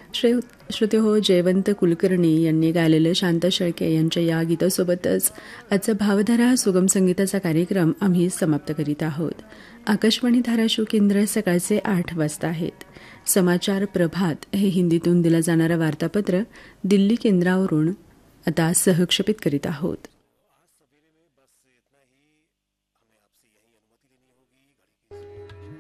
श्रोते हो, जयवंत कुलकर्णी यांनी गायलेलं शांत शेळके यांच्या या गीतासोबतच आजचा भावधारा सुगम संगीताचा कार्यक्रम आम्ही समाप्त करीत आहोत. आकाशवाणी धाराशिव केंद्र सकाळचे 8 वाजता आहेत. समाचार प्रभात हे हिंदीतून दिलं जाणारं वार्तापत्र दिल्ली केंद्रावरून आता सहक्षेपित करीत आहोत.